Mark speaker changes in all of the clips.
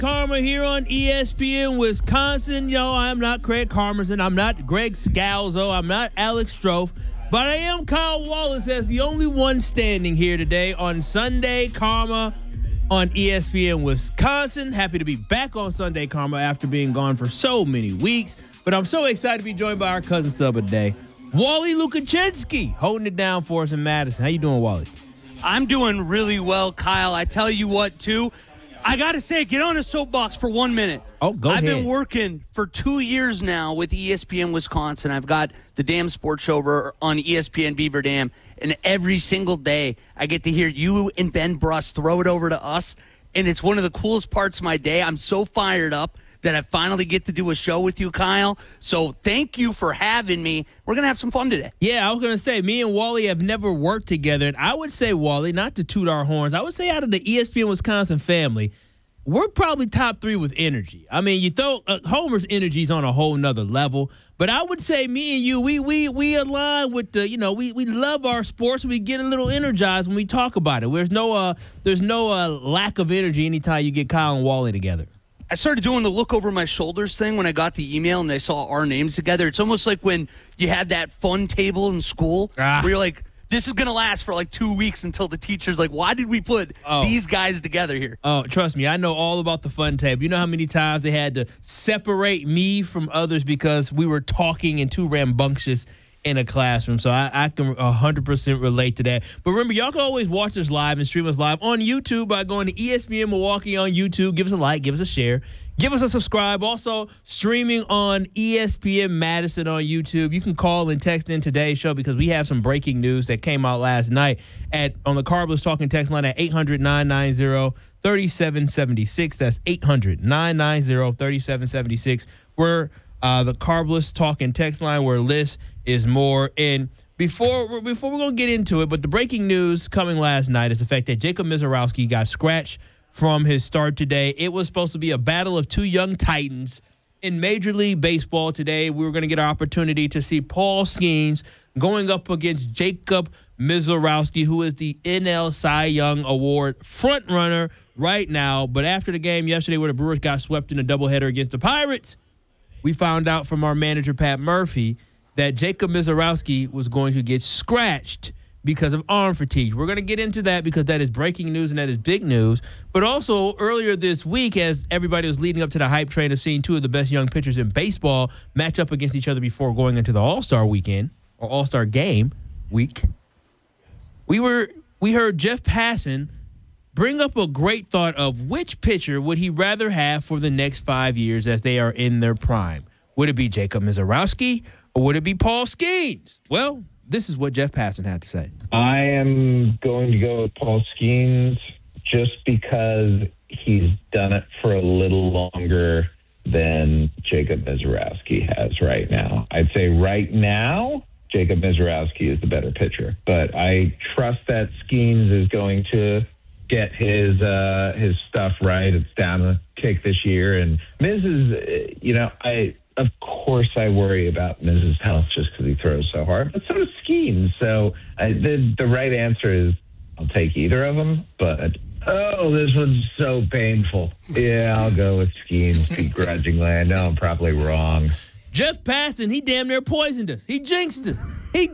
Speaker 1: Karma here on ESPN Wisconsin. Yo, I'm not Craig Karmerson. I'm not Greg Scalzo. I'm not Alex Strofe. But I am Kyle Wallace as the only one standing here today on Sunday Karma on ESPN Wisconsin. Happy to be back on Sunday Karma after being gone for so many weeks. But I'm so excited to be joined by our cousin sub of the day, Wally Lukachenski, holding it down for us in Madison. How you doing, Wally?
Speaker 2: I'm doing really well, Kyle. I tell you what, too. I got to say, get on a soapbox for 1 minute.
Speaker 1: Oh, go ahead.
Speaker 2: I've been working for 2 years now with ESPN Wisconsin. I've got the Dam Sports Show over on ESPN Beaver Dam, and every single day I get to hear you and Ben Bruss throw it over to us, and it's one of the coolest parts of my day. I'm so fired up that I finally get to do a show with you, Kyle. So thank you for having me. We're going to have some fun today.
Speaker 1: Yeah, I was going to say, me and Wally have never worked together. And I would say, Wally, not to toot our horns, I would say out of the ESPN Wisconsin family, we're probably top 3 with energy. I mean, you throw Homer's energy's on a whole nother level. But I would say me and you, we align with the, we love our sports. We get a little energized when we talk about it. There's no lack of energy anytime you get Kyle and Wally together.
Speaker 2: I started doing the look over my shoulders thing when I got the email and I saw our names together. It's almost like when you had that fun table in school where you're like, this is going to last for like 2 weeks until the teacher's like, why did we put these guys together here?
Speaker 1: Oh, trust me, I know all about the fun table. You know how many times they had to separate me from others because we were talking and too rambunctious in a classroom. So I can 100% relate to that. But remember, y'all can always watch us live and stream us live on YouTube by going to ESPN Milwaukee on YouTube. Give us a like, give us a share, give us a subscribe. Also, streaming on ESPN Madison on YouTube. You can call and text in today's show because we have some breaking news that came out last night on the Carbless Talking text line at 800-990-3776. That's 800-990-3776. We're the Carbless Talking text line where Liz is more. And before we're going to get into it, but the breaking news coming last night is the fact that Jacob Misiorowski got scratched from his start today. It was supposed to be a battle of 2 young titans in Major League Baseball today. We were going to get an opportunity to see Paul Skeens going up against Jacob Misiorowski, who is the NL Cy Young Award frontrunner right now. But after the game yesterday where the Brewers got swept in a doubleheader against the Pirates, we found out from our manager, Pat Murphy, that Jacob Misiorowski was going to get scratched because of arm fatigue. We're going to get into that because that is breaking news and that is big news. But also, earlier this week, as everybody was leading up to the hype train of seeing 2 of the best young pitchers in baseball match up against each other before going into the All-Star weekend or All-Star game week, we heard Jeff Passan bring up a great thought of which pitcher would he rather have for the next 5 years as they are in their prime. Would it be Jacob Misiorowski or would it be Paul Skeens? Well, this is what Jeff Passan had to say.
Speaker 3: I am going to go with Paul Skeens just because he's done it for a little longer than Jacob Misiorowski has right now. I'd say right now, Jacob Misiorowski is the better pitcher. But I trust that Skeens is going to get his stuff right. It's down a kick this year. And Miz is, of course I worry about Miz's health just because he throws so hard, but so does Skeens. So the right answer is I'll take either of them, but this one's so painful. Yeah, I'll go with Skeens begrudgingly. I know I'm probably wrong.
Speaker 1: Jeff Passan, he damn near poisoned us. He jinxed us.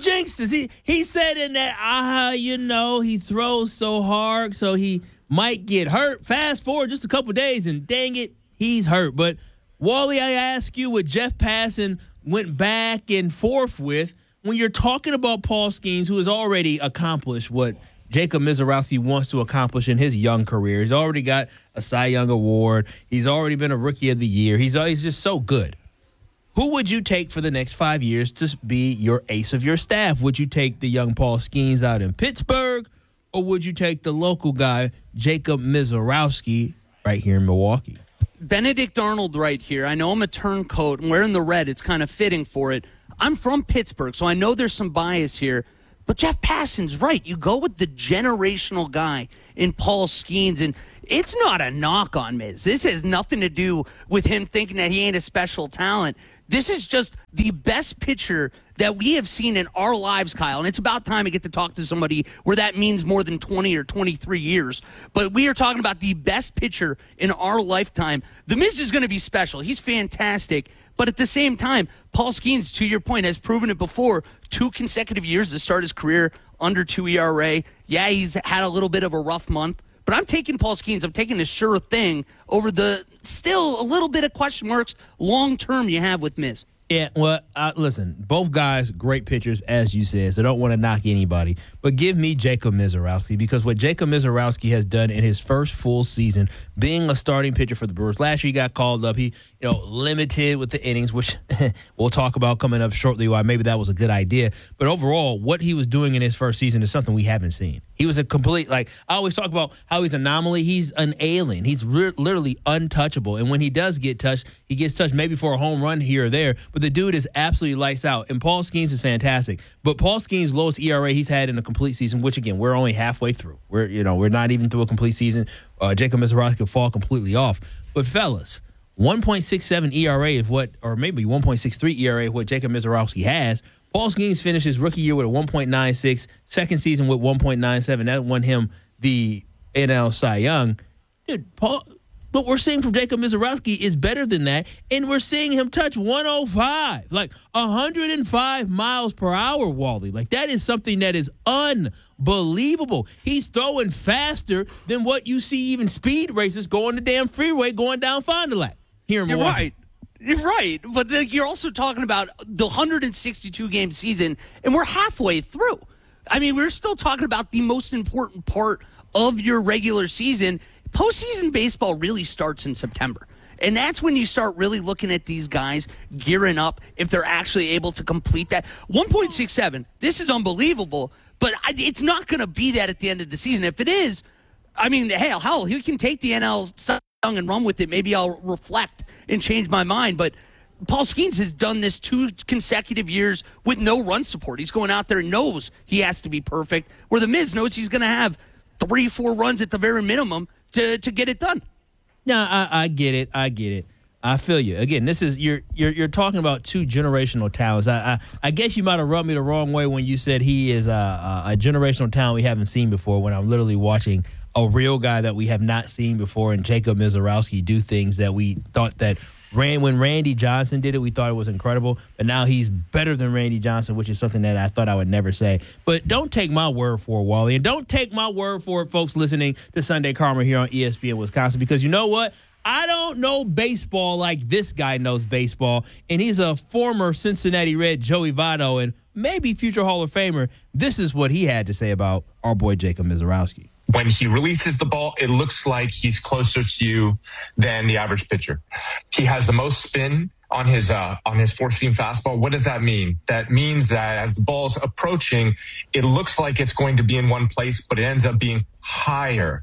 Speaker 1: He said in that, he throws so hard, so he might get hurt. Fast forward just a couple days, and dang it, he's hurt. But, Wally, I ask you what Jeff Passan went back and forth with when you're talking about Paul Skeens, who has already accomplished what Jacob Misiorowski wants to accomplish in his young career. He's already got a Cy Young Award. He's already been a Rookie of the Year. He's just so good. Who would you take for the next 5 years to be your ace of your staff? Would you take the young Paul Skeens out in Pittsburgh, or would you take the local guy, Jacob Misiorowski, right here in Milwaukee?
Speaker 2: Benedict Arnold right here. I know I'm a turncoat and wearing the red. It's kind of fitting for it. I'm from Pittsburgh, so I know there's some bias here. But Jeff Passan's right. You go with the generational guy in Paul Skeens, and it's not a knock on Miz. This has nothing to do with him thinking that he ain't a special talent. This is just the best pitcher that we have seen in our lives, Kyle. And it's about time I get to talk to somebody where that means more than 20 or 23 years. But we are talking about the best pitcher in our lifetime. The Miz is going to be special. He's fantastic. But at the same time, Paul Skeens, to your point, has proven it before. 2 consecutive years to start his career under 2 ERA. Yeah, he's had a little bit of a rough month. But I'm taking Paul Skeens. I'm taking a sure thing over the still a little bit of question marks long-term you have with Miz.
Speaker 1: Yeah, well, listen, both guys, great pitchers, as you said, so don't want to knock anybody. But give me Jacob Misiorowski, because what Jacob Misiorowski has done in his first full season, being a starting pitcher for the Brewers. Last year he got called up. He, limited with the innings, which we'll talk about coming up shortly, why maybe that was a good idea. But overall, what he was doing in his first season is something we haven't seen. He was a complete, I always talk about how he's an anomaly. He's an alien. He's literally untouchable. And when he does get touched, he gets touched maybe for a home run here or there. But the dude is absolutely lights out. And Paul Skeens is fantastic. But Paul Skeens' lowest ERA he's had in a complete season, which, again, we're only halfway through. We're not even through a complete season. Jacob Misiorowski could fall completely off. But, fellas, 1.67 ERA is what, or maybe 1.63 ERA is what Jacob Misiorowski has. Paul Skeens finished his rookie year with a 1.96, second season with 1.97. That won him the NL Cy Young. Dude, what we're seeing from Jacob Misiorowski is better than that, and we're seeing him touch 105, 105 miles per hour, Wally. That is something that is unbelievable. He's throwing faster than what you see even speed racers going the damn freeway going down Fond du Lac here in Milwaukee.
Speaker 2: Right. You're right, but you're also talking about the 162-game season, and we're halfway through. I mean, we're still talking about the most important part of your regular season. Postseason baseball really starts in September, and that's when you start really looking at these guys gearing up if they're actually able to complete that. 1.67, this is unbelievable, but it's not going to be that at the end of the season. If it is, I mean, hell, he can take the NL Cy Young and run with it. Maybe I'll reflect and change my mind. But Paul Skeens has done this 2 consecutive years with no run support. He's going out there and knows he has to be perfect, where the Miz knows he's going to have 3-4 runs at the very minimum to get it done.
Speaker 1: No, I get it. I feel you. Again, this is you're talking about 2 generational talents. I guess you might have rubbed me the wrong way when you said he is a generational talent we haven't seen before, when I'm literally watching a real guy that we have not seen before, and Jacob Misiorowski do things that we thought that when Randy Johnson did it, we thought it was incredible, but now he's better than Randy Johnson, which is something that I thought I would never say. But don't take my word for it, Wally, and don't take my word for it, folks listening to Sunday Karma here on ESPN Wisconsin, because you know what? I don't know baseball like this guy knows baseball, and he's a former Cincinnati Red, Joey Votto, and maybe future Hall of Famer. This is what he had to say about our boy Jacob Misiorowski.
Speaker 4: When he releases the ball, it looks like he's closer to you than the average pitcher. He has the most spin on his four-seam fastball. What does that mean? That means that as the ball's approaching, it looks like it's going to be in one place, but it ends up being higher.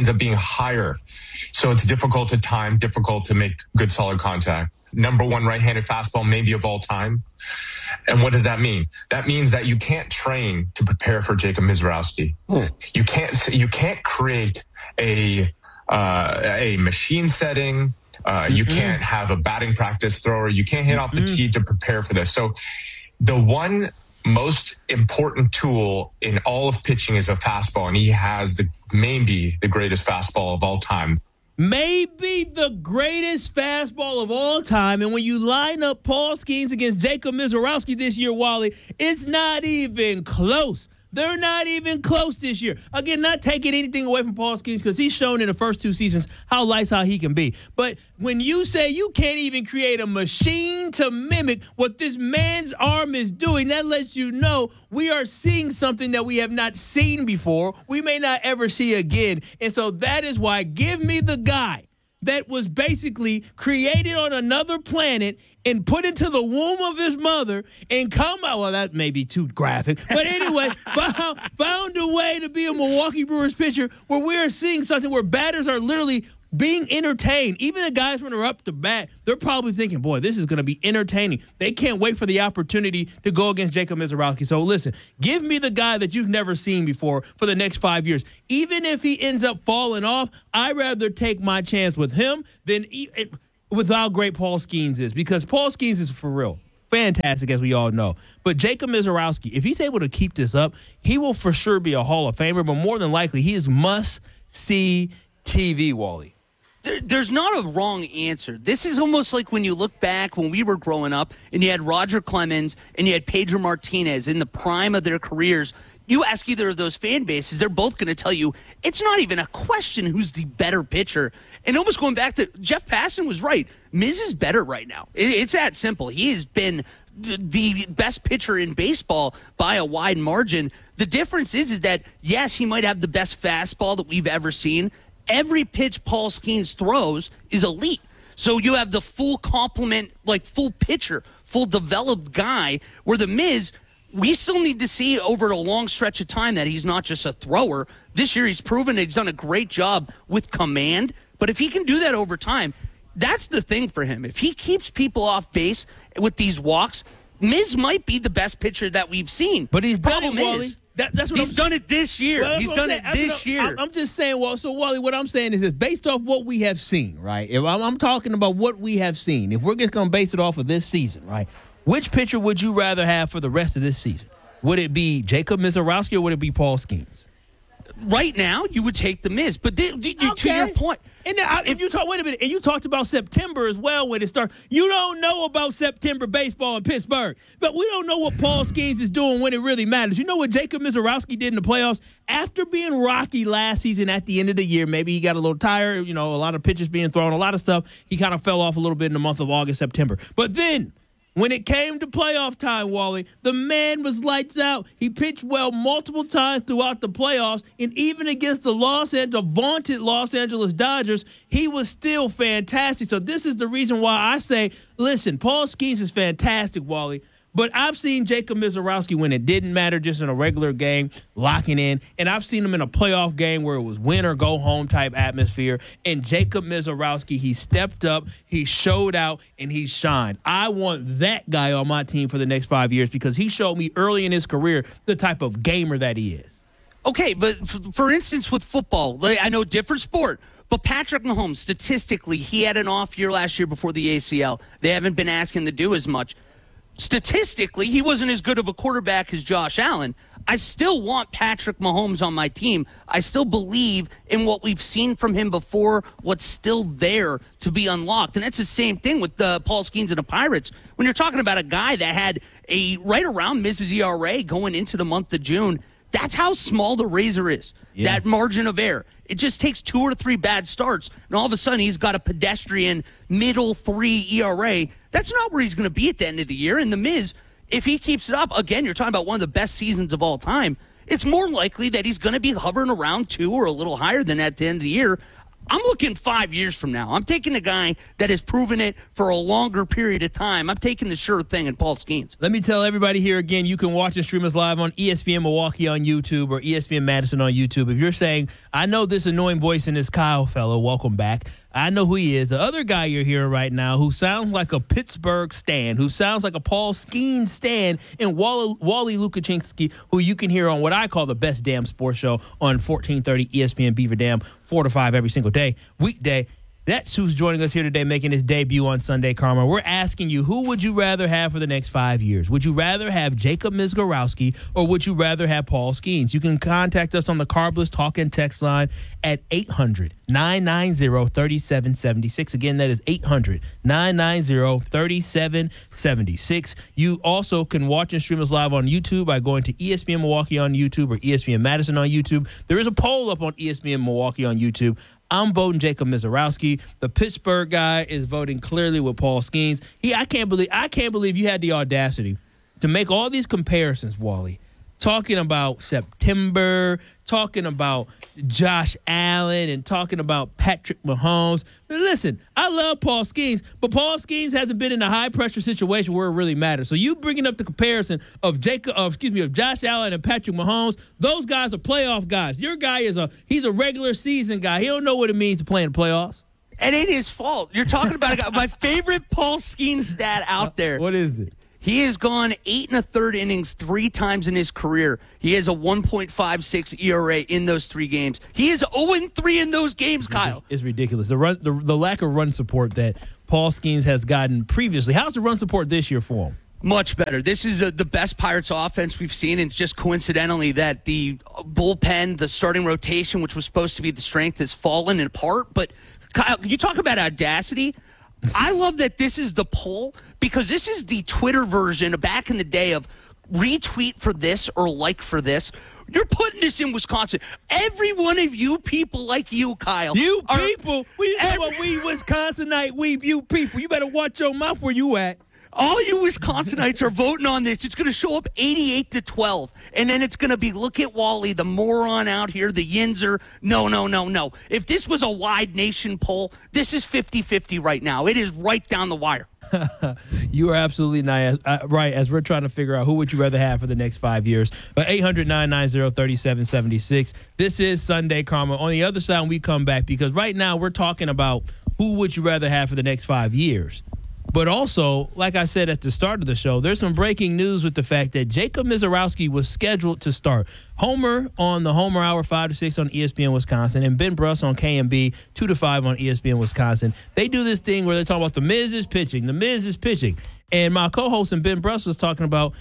Speaker 4: So it's difficult to time, difficult to make good, solid contact. Number 1 right-handed fastball maybe of all time. And what does that mean? That means that you can't train to prepare for Jacob Misiorowski. You can't create a machine setting. You can't have a batting practice thrower. You can't hit off the tee to prepare for this. So the one most important tool in all of pitching is a fastball, and he has maybe the greatest fastball of all time.
Speaker 1: Maybe the greatest fastball of all time. And when you line up Paul Skeens against Jacob Misiorowski this year, Wally, it's not even close. They're not even close this year. Again, not taking anything away from Paul Skeens, because he's shown in the first 2 seasons how lights out he can be. But when you say you can't even create a machine to mimic what this man's arm is doing, that lets you know we are seeing something that we have not seen before. We may not ever see again. And so that is why, give me the guy that was basically created on another planet and put into the womb of his mother and come out. Well, that may be too graphic. But anyway, found a way to be a Milwaukee Brewers pitcher where we are seeing something where batters are literally being entertained. Even the guys when they're up to bat, they're probably thinking, boy, this is going to be entertaining. They can't wait for the opportunity to go against Jacob Misiorowski. So listen, give me the guy that you've never seen before for the next 5 years. Even if he ends up falling off, I'd rather take my chance with him than with how great Paul Skeens is, because Paul Skeens is for real. fantastic, as we all know. But Jacob Misiorowski, if he's able to keep this up, he will for sure be a Hall of Famer, but more than likely, he is must-see TV, Wally.
Speaker 2: There's not a wrong answer. This is almost like when you look back when we were growing up and you had Roger Clemens and you had Pedro Martinez in the prime of their careers. You ask either of those fan bases, they're both going to tell you it's not even a question who's the better pitcher. And almost going back to Jeff Passan was right. Miz is better right now. It's that simple. He has been the best pitcher in baseball by a wide margin. The difference is that, yes, he might have the best fastball that we've ever seen. Every pitch Paul Skeens throws is elite. So you have the full complement, like full pitcher, full developed guy, where the Miz, we still need to see over a long stretch of time that he's not just a thrower. This year he's proven that he's done a great job with command. But if he can do that over time, that's the thing for him. If he keeps people off base with these walks, Miz might be the best pitcher that we've seen.
Speaker 1: But he's done it, Wally.
Speaker 2: That's what he's done it this year.
Speaker 1: Well,
Speaker 2: he's done it this year.
Speaker 1: I'm just saying, so Wally, what I'm saying is this: based off what we have seen, right? If I'm talking about what we have seen, if we're just going to base it off of this season, right? Which pitcher would you rather have for the rest of this season? Would it be Jacob Misiorowski or would it be Paul Skeens?
Speaker 2: Right now, you would take the Miz, but to your point.
Speaker 1: And if you talk, wait a minute, and you talked about September as well when it started. You don't know about September baseball in Pittsburgh, but we don't know what Paul Skeens is doing when it really matters. You know what Jacob Misiorowski did in the playoffs after being rocky last season at the end of the year? Maybe he got a little tired. A lot of pitches being thrown, a lot of stuff. He kind of fell off a little bit in the month of August, September. But then, when it came to playoff time, Wally, the man was lights out. He pitched well multiple times throughout the playoffs, and even against the vaunted Los Angeles Dodgers, he was still fantastic. So this is the reason why I say, listen, Paul Skeens is fantastic, Wally. But I've seen Jacob Misiorowski when it didn't matter, just in a regular game, locking in. And I've seen him in a playoff game where it was win or go home type atmosphere. And Jacob Misiorowski, he stepped up, he showed out, and he shined. I want that guy on my team for the next 5 years because he showed me early in his career the type of gamer that he is.
Speaker 2: Okay, but for instance, with football, I know different sport. But Patrick Mahomes, statistically, he had an off year last year before the ACL. They haven't been asking to do as much. Statistically, he wasn't as good of a quarterback as Josh Allen. I still want Patrick Mahomes on my team. I still believe in what we've seen from him before, what's still there to be unlocked. And that's the same thing with Paul Skeens and the Pirates. When you're talking about a guy that had a right around Mrs. ERA going into the month of June, that's how small the razor is, that margin of error. It just takes 2 or 3 bad starts, and all of a sudden he's got a pedestrian middle 3 ERA. That's not where he's going to be at the end of the year. And the Miz, if he keeps it up, again, you're talking about one of the best seasons of all time, it's more likely that he's going to be hovering around 2 or a little higher than that at the end of the year. I'm looking 5 years from now. I'm taking a guy that has proven it for a longer period of time. I'm taking the sure thing in Paul Skeens.
Speaker 1: Let me tell everybody here again, you can watch and stream us live on ESPN Milwaukee on YouTube or ESPN Madison on YouTube. If you're saying, I know this annoying voice in this Kyle fellow, welcome back. I know who he is. The other guy you're hearing right now who sounds like a Pittsburgh stan, who sounds like a Paul Skeens stan, and Wally Lukachinski, who you can hear on what I call the best damn sports show on 1430 ESPN Beaver Dam, 4 to 5 every single day, weekday. That's who's joining us here today, making his debut on Sunday Karma. We're asking you, who would you rather have for the next 5 years? Would you rather have Jacob Misiorowski or would you rather have Paul Skeens? You can contact us on the Carbless Talk and Text line at 800-990-3776. Again, that is 800-990-3776. You also can watch and stream us live on YouTube by going to ESPN Milwaukee on YouTube or ESPN Madison on YouTube. There is a poll up on ESPN Milwaukee on YouTube. I'm voting Jacob Misiorowski. The Pittsburgh guy is voting clearly with Paul Skeens. I can't believe you had the audacity to make all these comparisons, Wally. Talking about September, talking about Josh Allen, and talking about Patrick Mahomes. But listen, I love Paul Skeens, but Paul Skeens hasn't been in a high-pressure situation where it really matters. So you bringing up the comparison of Josh Allen and Patrick Mahomes, those guys are playoff guys. Your guy he's a regular season guy. He don't know what it means to play in the playoffs.
Speaker 2: And it ain't his fault. You're talking about a guy. My favorite Paul Skeens stat out there.
Speaker 1: What is it?
Speaker 2: He has gone 8 1/3 innings 3 times in his career. He has a 1.56 ERA in those 3 games. He is 0-3 in those games, Kyle.
Speaker 1: It's ridiculous. The lack of run support that Paul Skeens has gotten previously. How's the run support this year for him?
Speaker 2: Much better. This is the best Pirates offense we've seen, and it's just coincidentally that the bullpen, the starting rotation, which was supposed to be the strength, has fallen apart. But, Kyle, you talk about audacity. I love that this is the poll because this is the Twitter version back in the day of retweet for this or like for this. You're putting this in Wisconsin. Every one of you people like you, Kyle.
Speaker 1: We Wisconsinite, you people. You better watch your mouth where you at.
Speaker 2: All you Wisconsinites are voting on this. It's going to show up 88-12. And then it's going to be, look at Wally, the moron out here, the Yinzer. No. If this was a wide nation poll, this is 50-50 right now. It is right down the wire.
Speaker 1: You are absolutely right. As we're trying to figure out who would you rather have for the next 5 years. But 800-990-3776. This is Sunday Karma. On the other side, when we come back, because right now we're talking about who would you rather have for the next 5 years. But also, like I said at the start of the show, there's some breaking news with the fact that Jacob Misiorowski was scheduled to start. Homer on the Homer Hour 5 to 6 on ESPN Wisconsin, and Ben Bruss on KMB 2 to 5 on ESPN Wisconsin. They do this thing where they talk about the Miz is pitching. And my co-host and Ben Bruss was talking about,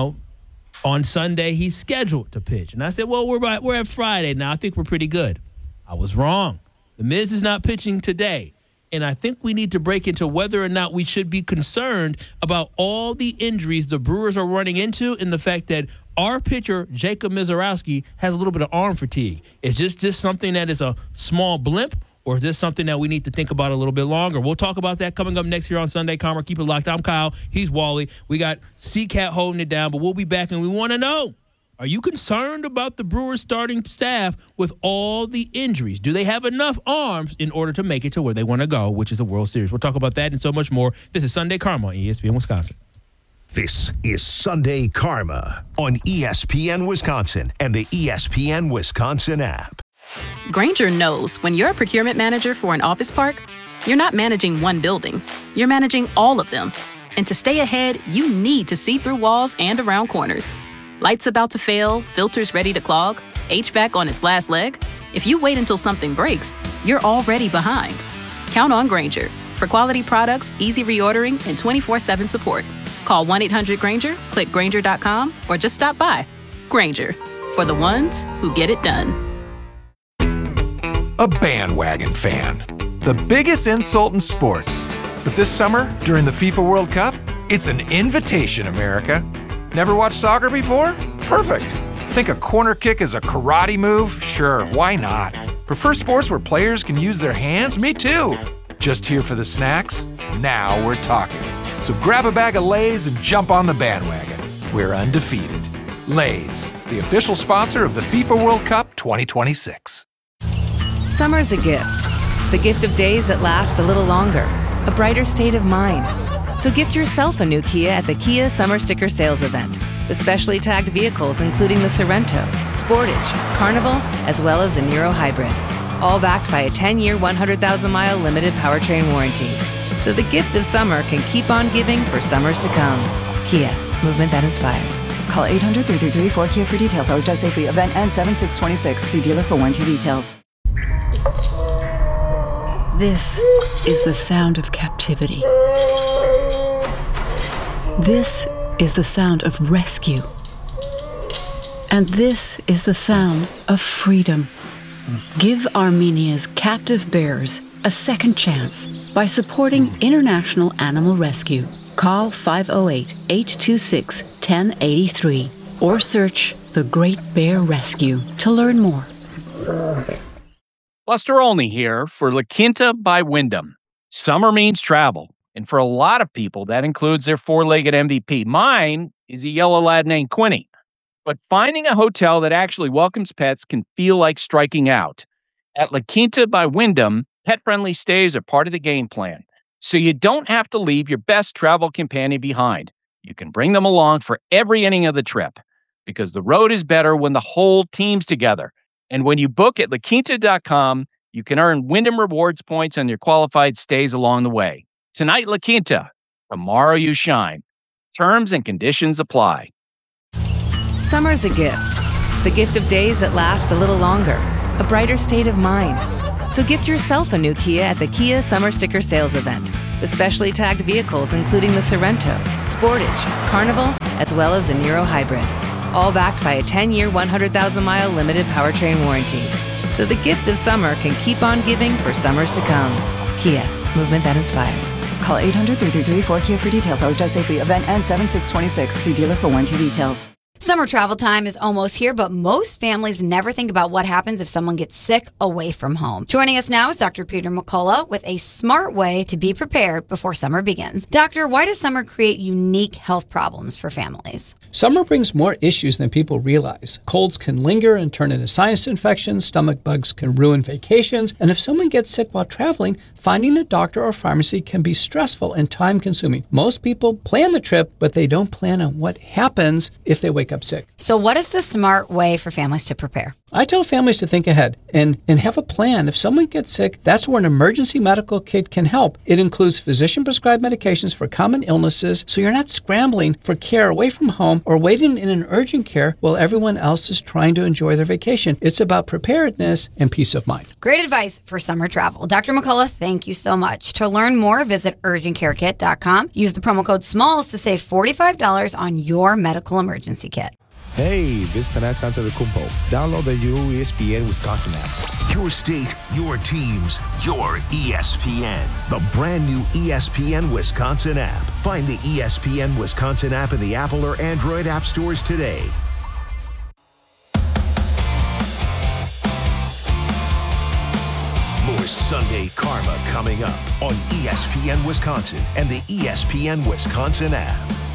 Speaker 1: on Sunday he's scheduled to pitch. And I said, well, we're at Friday now. I think we're pretty good. I was wrong. The Miz is not pitching today. And I think we need to break into whether or not we should be concerned about all the injuries the Brewers are running into and the fact that our pitcher, Jacob Misiorowski, has a little bit of arm fatigue. Is this just something that is a small blimp, or is this something that we need to think about a little bit longer? We'll talk about that coming up next here on Sunday Karma. Keep it locked. I'm Kyle. He's Wally. We got C-Cat holding it down, but we'll be back, and we want to know, are you concerned about the Brewers starting staff with all the injuries? Do they have enough arms in order to make it to where they want to go, which is the World Series? We'll talk about that and so much more. This is Sunday Karma on ESPN Wisconsin.
Speaker 5: This is Sunday Karma on ESPN Wisconsin and the ESPN Wisconsin app.
Speaker 6: Grainger knows when you're a procurement manager for an office park, you're not managing one building. You're managing all of them. And to stay ahead, you need to see through walls and around corners. Lights about to fail, filters ready to clog, HVAC on its last leg? If you wait until something breaks, you're already behind. Count on Grainger for quality products, easy reordering, and 24/7 support. Call 1-800-GRAINGER, click Grainger.com, or just stop by. Grainger, for the ones who get it done.
Speaker 7: A bandwagon fan. The biggest insult in sports. But this summer, during the FIFA World Cup, it's an invitation, America. Never watched soccer before? Perfect. Think a corner kick is a karate move? Sure, why not? Prefer sports where players can use their hands? Me too. Just here for the snacks? Now we're talking. So grab a bag of Lay's and jump on the bandwagon. We're undefeated. Lay's, the official sponsor of the FIFA World Cup 2026.
Speaker 8: Summer's a gift. The gift of days that last a little longer. A brighter state of mind. So gift yourself a new Kia at the Kia Summer Sticker Sales Event with specially tagged vehicles including the Sorento, Sportage, Carnival, as well as the Niro Hybrid. All backed by a 10-year, 100,000-mile limited powertrain warranty. So the gift of summer can keep on giving for summers to come. Kia, movement that inspires.
Speaker 9: Call 800-333-4KIA for details. Always drive safely. Event ends 7/6/26. See dealer for warranty details.
Speaker 10: This is the sound of captivity. This is the sound of rescue. And this is the sound of freedom. Give Armenia's captive bears a second chance by supporting International Animal Rescue. Call 508-826-1083 or search The Great Bear Rescue to learn more.
Speaker 11: Buster Olney here for La Quinta by Wyndham. Summer means travel. And for a lot of people, that includes their four-legged MVP. Mine is a yellow lad named Quinny. But finding a hotel that actually welcomes pets can feel like striking out. At La Quinta by Wyndham, pet-friendly stays are part of the game plan. So you don't have to leave your best travel companion behind. You can bring them along for every inning of the trip. Because the road is better when the whole team's together. And when you book at LaQuinta.com, you can earn Wyndham Rewards points on your qualified stays along the way. Tonight, La Quinta. Tomorrow, you shine. Terms and conditions apply.
Speaker 8: Summer's a gift. The gift of days that last a little longer. A brighter state of mind. So gift yourself a new Kia at the Kia Summer Sticker Sales Event with specially tagged vehicles including the Sorrento, Sportage, Carnival, as well as the Niro Hybrid. All backed by a 10-year, 100,000-mile limited powertrain warranty. So the gift of summer can keep on giving for summers to come. Kia, movement that inspires.
Speaker 9: Call 800-333-4KIA for details. Always drive safely. Event ends 7/6/26. See dealer for warranty details.
Speaker 12: Summer travel time is almost here, but most families never think about what happens if someone gets sick away from home. Joining us now is Dr. Peter McCullough with a smart way to be prepared before summer begins. Doctor, why does summer create unique health problems for families?
Speaker 13: Summer brings more issues than people realize. Colds can linger and turn into sinus infections, stomach bugs can ruin vacations, and if someone gets sick while traveling, finding a doctor or pharmacy can be stressful and time-consuming. Most people plan the trip, but they don't plan on what happens if they wake up sick.
Speaker 12: So what is the smart way for families to prepare?
Speaker 13: I tell families to think ahead and have a plan. If someone gets sick, that's where an emergency medical kit can help. It includes physician-prescribed medications for common illnesses, so you're not scrambling for care away from home or waiting in an urgent care while everyone else is trying to enjoy their vacation. It's about preparedness and peace of mind.
Speaker 12: Great advice for summer travel. Dr. McCullough, thank you so much. To learn more, visit urgentcarekit.com. Use the promo code SMALLS to save $45 on your medical emergency kit.
Speaker 14: Hey, this is Tanas Antetokounmpo. Download the new ESPN Wisconsin app.
Speaker 5: Your state, your teams, your ESPN. The brand new ESPN Wisconsin app. Find the ESPN Wisconsin app in the Apple or Android app stores today. More Sunday Karma coming up on ESPN Wisconsin and the ESPN Wisconsin app.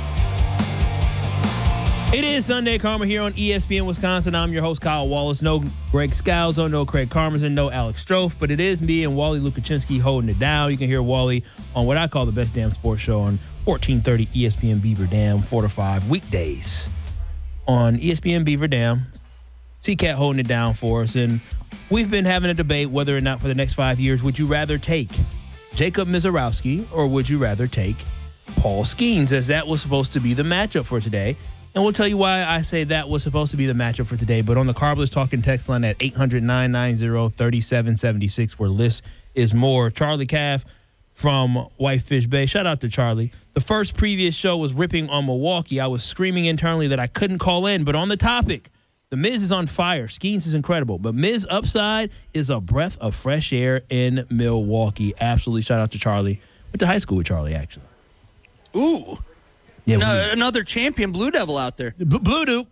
Speaker 1: It is Sunday Karma here on ESPN Wisconsin. I'm your host, Kyle Wallace. No Greg Scalzo, no Craig Karmazin, no Alex Strofe, but it is me and Wally Lukaczynski holding it down. You can hear Wally on what I call the best damn sports show on 1430 ESPN Beaver Dam, 4 to 5 weekdays on ESPN Beaver Dam. C-Cat holding it down for us, and we've been having a debate whether or not for the next 5 years, would you rather take Jacob Misiorowski or would you rather take Paul Skeens, as that was supposed to be the matchup for today. And we'll tell you why I say that was supposed to be the matchup for today. But on the Carbless Talking text line at 800-990-3776, where list is more. Charlie Calf from Whitefish Bay. Shout out to Charlie. The first previous show was ripping on Milwaukee. I was screaming internally that I couldn't call in. But on the topic, the Miz is on fire. Skeens is incredible. But Miz upside is a breath of fresh air in Milwaukee. Absolutely. Shout out to Charlie. Went to high school with Charlie, actually.
Speaker 2: Ooh. Yeah, another champion Blue Devil out there.
Speaker 1: Blue Duke.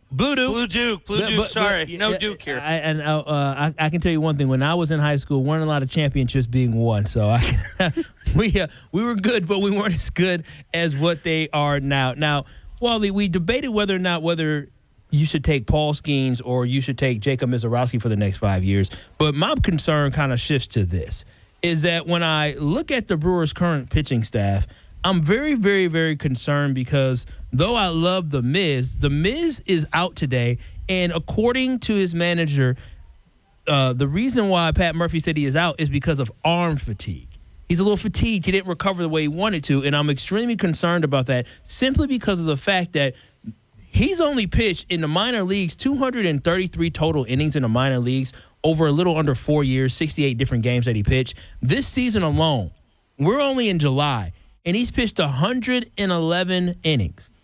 Speaker 2: Sorry, no Duke here.
Speaker 1: I can tell you one thing. When I was in high school, weren't a lot of championships being won. So we were good, but we weren't as good as what they are now. Now, Wally, we debated whether you should take Paul Skeens or you should take Jacob Misiorowski for the next 5 years. But my concern kind of shifts to this, is that when I look at the Brewers' current pitching staff, I'm very, very, very concerned because though I love the Miz is out today, and according to his manager, the reason why Pat Murphy said he is out is because of arm fatigue. He's a little fatigued. He didn't recover the way he wanted to, and I'm extremely concerned about that simply because of the fact that he's only pitched in the minor leagues 233 total innings in the minor leagues over a little under 4 years, 68 different games that he pitched. This season alone, we're only in July, and he's pitched 111 innings.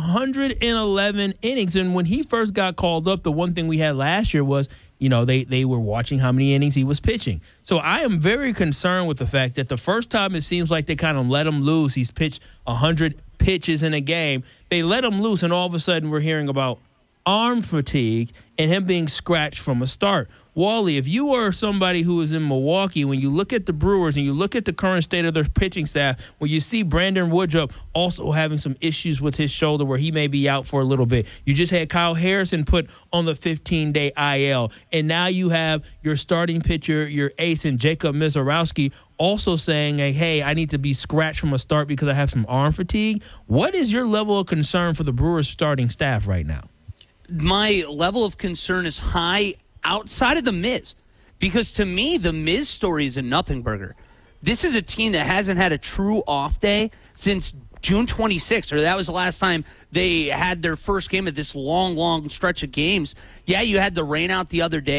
Speaker 1: 111 innings. And when he first got called up, the one thing we had last year was, they were watching how many innings he was pitching. So I am very concerned with the fact that the first time it seems like they kind of let him loose, he's pitched 100 pitches in a game. They let him loose, and all of a sudden we're hearing about arm fatigue and him being scratched from a start. Wally, if you are somebody who is in Milwaukee, when you look at the Brewers and you look at the current state of their pitching staff, when you see Brandon Woodruff also having some issues with his shoulder where he may be out for a little bit. You just had Kyle Harrison put on the 15-day IL, and now you have your starting pitcher, your ace, and Jacob Misiorowski also saying, hey, I need to be scratched from a start because I have some arm fatigue. What is your level of concern for the Brewers starting staff right now?
Speaker 2: My level of concern is high outside of the Miz, because to me, the Miz story is a nothing burger. This is a team that hasn't had a true off day since June 26th, or that was the last time they had their first game of this long, long stretch of games. Yeah, you had the rain out the other day,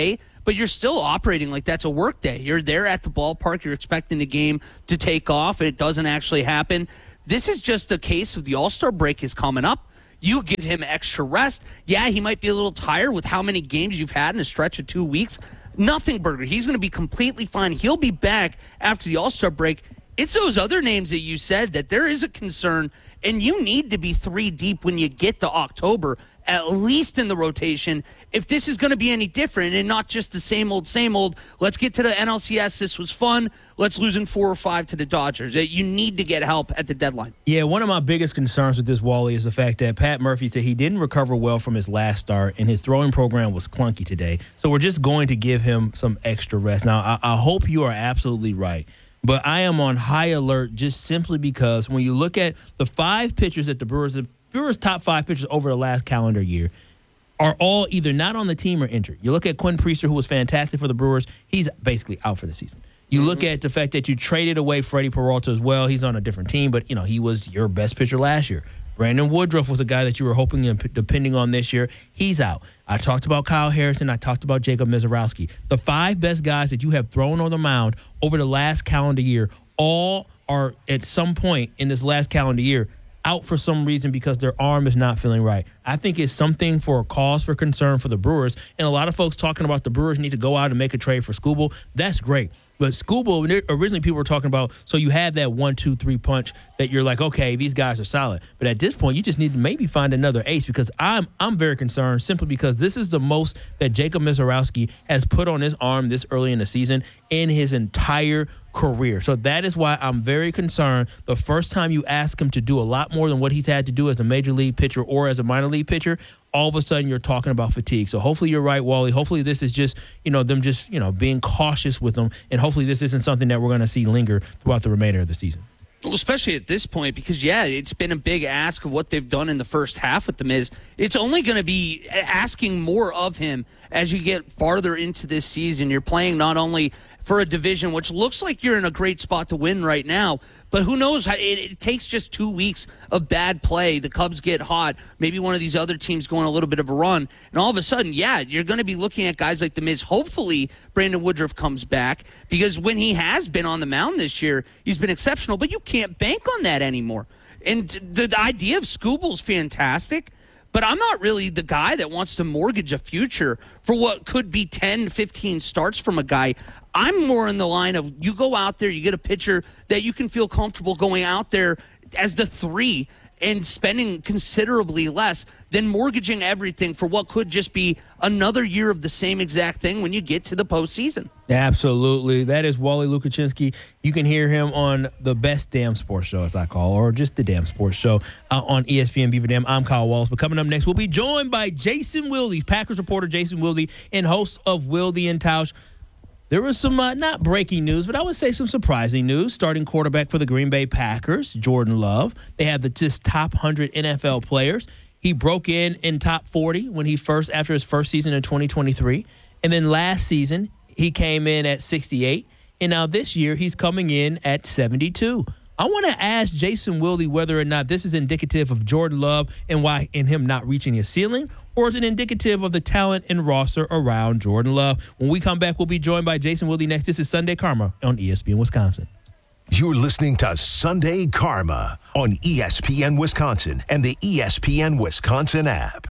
Speaker 2: but you're still operating like that's a work day. You're there at the ballpark. You're expecting the game to take off, and it doesn't actually happen. This is just a case of the All-Star break is coming up. You give him extra rest. Yeah, he might be a little tired with how many games you've had in a stretch of 2 weeks. Nothing, Burger. He's going to be completely fine. He'll be back after the All-Star break. It's those other names that you said that there is a concern, and you need to be 3 deep when you get to October, at least in the rotation, if this is going to be any different and not just the same old, let's get to the NLCS, this was fun, let's lose in 4 or 5 to the Dodgers. You need to get help at the deadline.
Speaker 1: Yeah, one of my biggest concerns with this, Wally, is the fact that Pat Murphy said he didn't recover well from his last start, and his throwing program was clunky today. So we're just going to give him some extra rest. Now, I hope you are absolutely right. But I am on high alert just simply because when you look at the 5 pitchers that the Brewers' top 5 pitchers over the last calendar year are all either not on the team or injured. You look at Quinn Priester, who was fantastic for the Brewers. He's basically out for the season. You look at the fact that you traded away Freddie Peralta as well. He's on a different team, but, he was your best pitcher last year. Brandon Woodruff was a guy that you were hoping and depending on this year. He's out. I talked about Kyle Harrison. I talked about Jacob Misiorowski. The 5 best guys that you have thrown on the mound over the last calendar year all are at some point in this last calendar year out for some reason because their arm is not feeling right. I think it's something for a cause for concern for the Brewers. And a lot of folks talking about the Brewers need to go out and make a trade for Skubal. That's great. But Skubal, originally people were talking about, so you have that 1-2-3 punch that you're like, okay, these guys are solid. But at this point, you just need to maybe find another ace because I'm very concerned simply because this is the most that Jacob Misiorowski has put on his arm this early in the season in his entire career. So that is why I'm very concerned. The first time you ask him to do a lot more than what he's had to do as a major league pitcher or as a minor league pitcher, all of a sudden you're talking about fatigue. So hopefully you're right, Wally. Hopefully this is just, them just, being cautious with them. And hopefully this isn't something that we're going to see linger throughout the remainder of the season.
Speaker 2: Well, especially at this point, because, it's been a big ask of what they've done in the first half with the Miz. It's only going to be asking more of him as you get farther into this season. You're playing not only for a division, which looks like you're in a great spot to win right now, but who knows? It takes just 2 weeks of bad play. The Cubs get hot. Maybe one of these other teams going a little bit of a run. And all of a sudden, you're going to be looking at guys like The Miz. Hopefully, Brandon Woodruff comes back because when he has been on the mound this year, he's been exceptional. But you can't bank on that anymore. And the idea of Skubal's fantastic, but I'm not really the guy that wants to mortgage a future for what could be 10, 15 starts from a guy. I'm more in the line of you go out there, you get a pitcher that you can feel comfortable going out there as the 3 and spending considerably less than mortgaging everything for what could just be another year of the same exact thing when you get to the postseason.
Speaker 1: Absolutely. That is Wally Lukaczynski. You can hear him on the Best Damn Sports Show, as I call, or just the Damn Sports Show on ESPN Beaver Dam. I'm Kyle Wallace. But coming up next, we'll be joined by Jason Wilde, Packers reporter Jason Wilde, and host of Wilde and Tausch. There was some, not breaking news, but I would say some surprising news. Starting quarterback for the Green Bay Packers, Jordan Love. They have the just top 100 NFL players. He broke in top 40 when after his first season in 2023. And then last season, he came in at 68. And now this year, he's coming in at 72. I want to ask Jason Wilde whether or not this is indicative of Jordan Love and him not reaching his ceiling, or is it indicative of the talent and roster around Jordan Love? When we come back, we'll be joined by Jason Wilde next. This is Sunday Karma on ESPN Wisconsin.
Speaker 5: You're listening to Sunday Karma on ESPN Wisconsin and the ESPN Wisconsin app.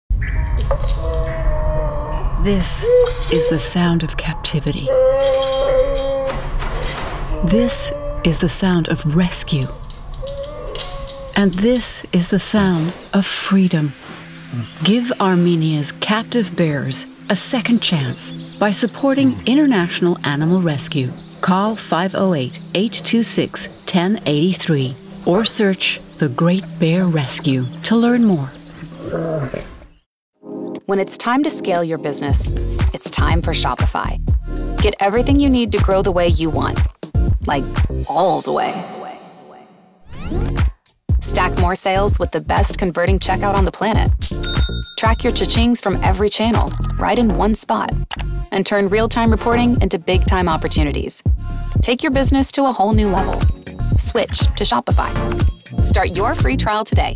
Speaker 10: This is the sound of captivity. This is the sound of rescue. And this is the sound of freedom. Give Armenia's captive bears a second chance by supporting International Animal Rescue. Call 508-826-1083 or search The Great Bear Rescue to learn more.
Speaker 6: When it's time to scale your business, it's time for Shopify. Get everything you need to grow the way you want. Like, all the way. Stack more sales with the best converting checkout on the planet. Track your cha-chings from every channel, right in one spot. And turn real-time reporting into big-time opportunities. Take your business to a whole new level. Switch to Shopify. Start your free trial today.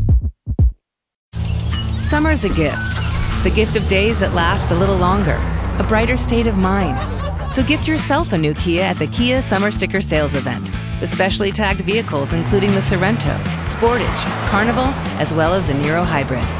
Speaker 8: Summer's a gift. The gift of days that last a little longer. a brighter state of mind. So gift yourself a new Kia at the Kia Summer Sticker Sales Event, with specially tagged vehicles including the Sorrento, Sportage, Carnival, as well as the Niro Hybrid.